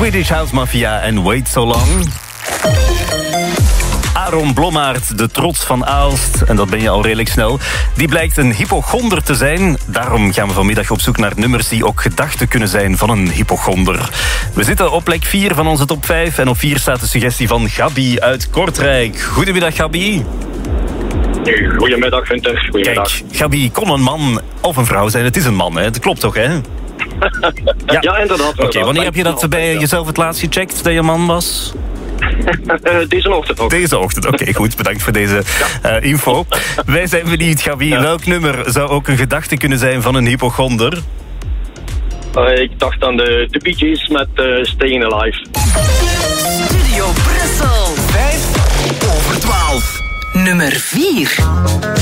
Swedish House Mafia en Wait So Long. Aaron Blommaert, de trots van Aalst, en dat ben je al redelijk snel, die blijkt een hypochonder te zijn. Daarom gaan we vanmiddag op zoek naar nummers die ook gedachten kunnen zijn van een hypochonder. We zitten op plek 4 van onze top 5 en op 4 staat de suggestie van Gabi uit Kortrijk. Goedemiddag, Gabi. Goedemiddag, Gunther. Goedemiddag. Kijk, Gabi, kon een man of een vrouw zijn? Het is een man, hè? Dat klopt toch, hè? Ja, inderdaad. Oké, wanneer heb je dat bij jezelf het laatst gecheckt, dat je man was? Deze ochtend ook. Deze ochtend, oké, goed. Bedankt voor deze info. Wij zijn benieuwd, Gabi. Ja. Welk nummer zou ook een gedachte kunnen zijn van een hypochonder? Ik dacht aan de Bee Gees met Staying Alive. Studio Brussel. 5 over 12. Nummer 4.